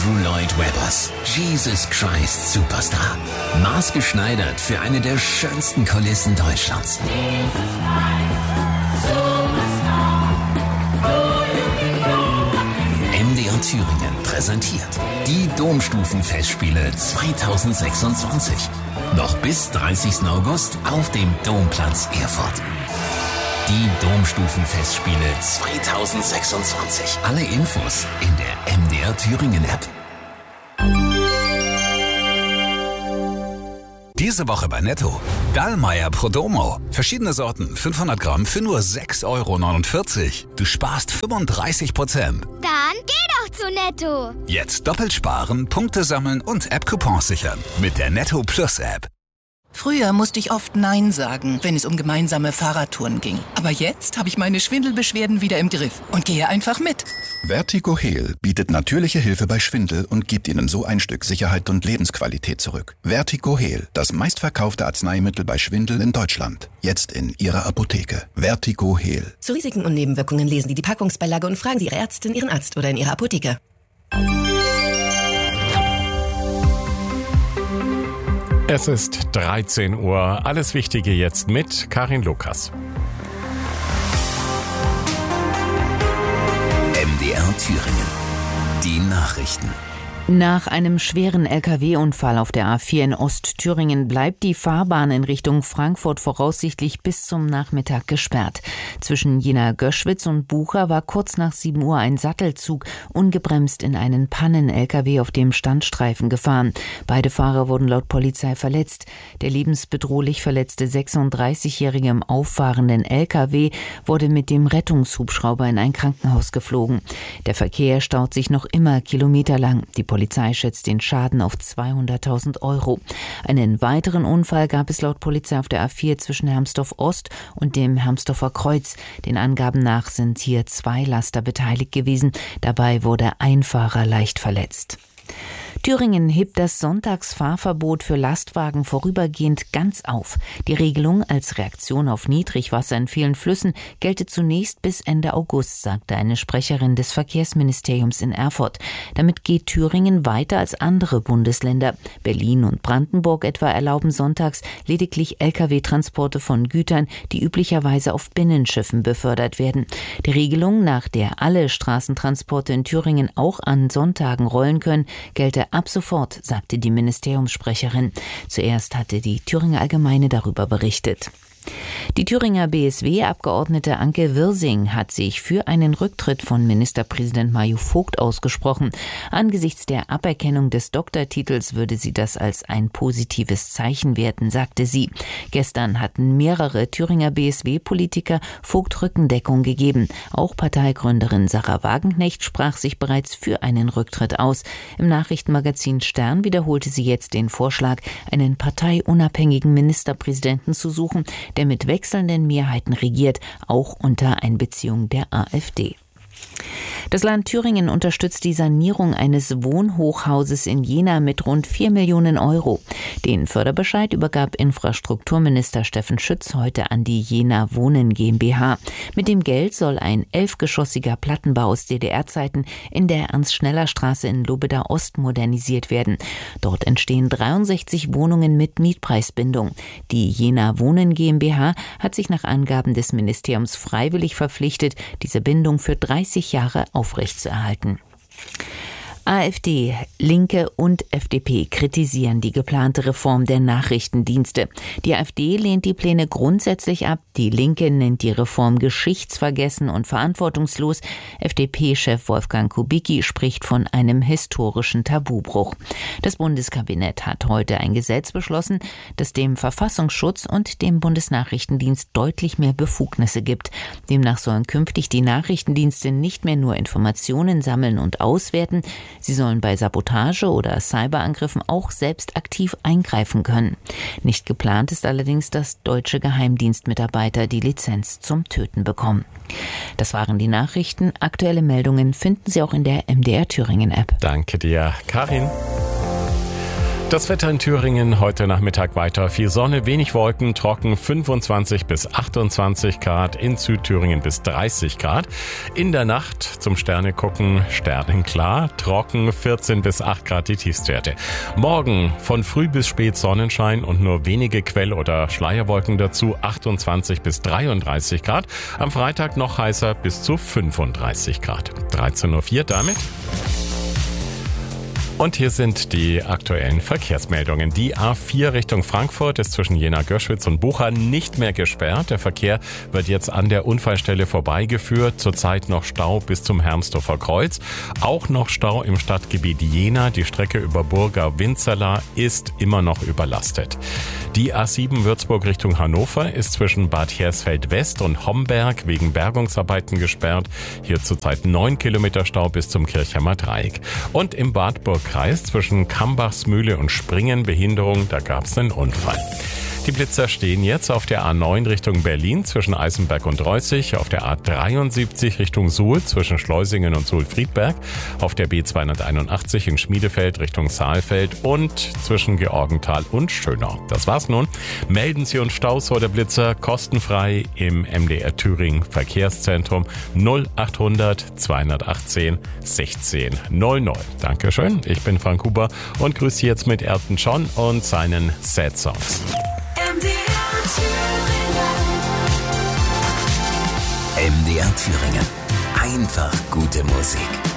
Andrew Lloyd Webbers Jesus Christ Superstar. Maßgeschneidert für eine der schönsten Kulissen Deutschlands. MDR Thüringen präsentiert die Domstufenfestspiele 2026. Noch bis 30. August auf dem Domplatz Erfurt. Die Domstufenfestspiele 2026. Alle Infos in der MDR Thüringen App. Diese Woche bei Netto. Dallmayr Prodomo. Verschiedene Sorten, 500 Gramm für nur 6,49 €. Du sparst 35%. Dann geh doch zu Netto. Jetzt doppelt sparen, Punkte sammeln und App-Coupons sichern. Mit der Netto Plus App. Früher musste ich oft Nein sagen, wenn es um gemeinsame Fahrradtouren ging. Aber jetzt habe ich meine Schwindelbeschwerden wieder im Griff und gehe einfach mit. Vertigo Heal bietet natürliche Hilfe bei Schwindel und gibt Ihnen so ein Stück Sicherheit und Lebensqualität zurück. Vertigo Heal, das meistverkaufte Arzneimittel bei Schwindel in Deutschland. Jetzt in Ihrer Apotheke. Vertigo Heal. Zu Risiken und Nebenwirkungen lesen Sie die Packungsbeilage und fragen Sie Ihre Ärztin, Ihren Arzt oder in Ihrer Apotheke. Es ist 13 Uhr. Alles Wichtige jetzt mit Karin Lukas. MDR Thüringen. Die Nachrichten. Nach einem schweren Lkw-Unfall auf der A4 in Ostthüringen bleibt die Fahrbahn in Richtung Frankfurt voraussichtlich bis zum Nachmittag gesperrt. Zwischen Jena-Göschwitz und Bucha war kurz nach 7 Uhr ein Sattelzug ungebremst in einen Pannen-Lkw auf dem Standstreifen gefahren. Beide Fahrer wurden laut Polizei verletzt. Der lebensbedrohlich verletzte 36-Jährige im auffahrenden Lkw wurde mit dem Rettungshubschrauber in ein Krankenhaus geflogen. Der Verkehr staut sich noch immer kilometerlang. Die Polizei schätzt den Schaden auf 200.000 €. Einen weiteren Unfall gab es laut Polizei auf der A4 zwischen Hermsdorf Ost und dem Hermsdorfer Kreuz. Den Angaben nach sind hier 2 Laster beteiligt gewesen. Dabei wurde ein Fahrer leicht verletzt. Thüringen hebt das Sonntagsfahrverbot für Lastwagen vorübergehend ganz auf. Die Regelung als Reaktion auf Niedrigwasser in vielen Flüssen gelte zunächst bis Ende August, sagte eine Sprecherin des Verkehrsministeriums in Erfurt. Damit geht Thüringen weiter als andere Bundesländer. Berlin und Brandenburg etwa erlauben sonntags lediglich Lkw-Transporte von Gütern, die üblicherweise auf Binnenschiffen befördert werden. Die Regelung, nach der alle Straßentransporte in Thüringen auch an Sonntagen rollen können, gelte ab sofort, sagte die Ministeriumssprecherin. Zuerst hatte die Thüringer Allgemeine darüber berichtet. Die Thüringer BSW-Abgeordnete Anke Wirsing hat sich für einen Rücktritt von Ministerpräsident Mario Vogt ausgesprochen. Angesichts der Aberkennung des Doktortitels würde sie das als ein positives Zeichen werten, sagte sie. Gestern hatten mehrere Thüringer BSW-Politiker Vogt Rückendeckung gegeben. Auch Parteigründerin Sarah Wagenknecht sprach sich bereits für einen Rücktritt aus. Im Nachrichtenmagazin Stern wiederholte sie jetzt den Vorschlag, einen parteiunabhängigen Ministerpräsidenten zu suchen, der mit wechselnden Mehrheiten regiert, auch unter Einbeziehung der AfD. Das Land Thüringen unterstützt die Sanierung eines Wohnhochhauses in Jena mit rund 4 Millionen €. Den Förderbescheid übergab Infrastrukturminister Steffen Schütz heute an die Jena Wohnen GmbH. Mit dem Geld soll ein 11-geschossiger Plattenbau aus DDR-Zeiten in der Ernst-Schneller-Straße in Lobeda Ost modernisiert werden. Dort entstehen 63 Wohnungen mit Mietpreisbindung. Die Jena Wohnen GmbH hat sich nach Angaben des Ministeriums freiwillig verpflichtet, diese Bindung für 30 Jahre aufrechtzuerhalten. AfD, Linke und FDP kritisieren die geplante Reform der Nachrichtendienste. Die AfD lehnt die Pläne grundsätzlich ab. Die Linke nennt die Reform geschichtsvergessen und verantwortungslos. FDP-Chef Wolfgang Kubicki spricht von einem historischen Tabubruch. Das Bundeskabinett hat heute ein Gesetz beschlossen, das dem Verfassungsschutz und dem Bundesnachrichtendienst deutlich mehr Befugnisse gibt. Demnach sollen künftig die Nachrichtendienste nicht mehr nur Informationen sammeln und auswerten, sie sollen bei Sabotage oder Cyberangriffen auch selbst aktiv eingreifen können. Nicht geplant ist allerdings, dass deutsche Geheimdienstmitarbeiter die Lizenz zum Töten bekommen. Das waren die Nachrichten. Aktuelle Meldungen finden Sie auch in der MDR Thüringen App. Danke dir, Karin. Das Wetter in Thüringen heute Nachmittag weiter. Viel Sonne, wenig Wolken, trocken 25 bis 28 Grad. In Südthüringen bis 30 Grad. In der Nacht zum Sterne gucken, sternenklar, trocken 14 bis 8 Grad die Tiefstwerte. Morgen von früh bis spät Sonnenschein und nur wenige Quell- oder Schleierwolken dazu, 28 bis 33 Grad. Am Freitag noch heißer bis zu 35 Grad. 13.04 Uhr damit. Und hier sind die aktuellen Verkehrsmeldungen. Die A4 Richtung Frankfurt ist zwischen Jena-Göschwitz und Bucha nicht mehr gesperrt. Der Verkehr wird jetzt an der Unfallstelle vorbeigeführt. Zurzeit noch Stau bis zum Hermsdorfer Kreuz. Auch noch Stau im Stadtgebiet Jena. Die Strecke über Burga-Winzerla ist immer noch überlastet. Die A7 Würzburg Richtung Hannover ist zwischen Bad Hersfeld West und Homberg wegen Bergungsarbeiten gesperrt. Hier zurzeit 9 Kilometer Stau bis zum Kirchheimer Dreieck. Und im Wartburgkreis zwischen Kambachsmühle und Springen Behinderung, da gab es einen Unfall. Die Blitzer stehen jetzt auf der A9 Richtung Berlin zwischen Eisenberg und Reußig, auf der A73 Richtung Suhl zwischen Schleusingen und Suhl-Friedberg, auf der B281 in Schmiedefeld Richtung Saalfeld und zwischen Georgenthal und Schönau. Das war's nun. Melden Sie uns Staus oder Blitzer kostenfrei im MDR Thüringen Verkehrszentrum 0800 218 16 00. Dankeschön, ich bin Frank Huber und grüße Sie jetzt mit Elton John und seinen Sad Songs. MDR Thüringen. Einfach gute Musik.